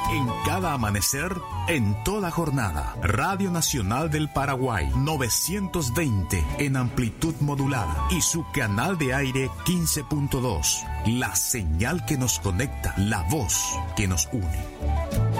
En cada amanecer, en toda jornada. Radio Nacional del Paraguay, 920 en amplitud modulada y su canal de aire 15.2. La señal que nos conecta, la voz que nos une.